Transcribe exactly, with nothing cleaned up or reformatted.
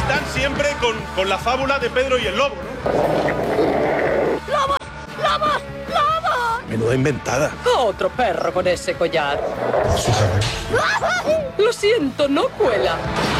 están siempre con, con la fábula de Pedro y el lobo, ¿no? ¡Lobos! ¡Lobos! ¡Lobos! Menuda inventada. Otro perro con ese collar. Lo siento, no cuela.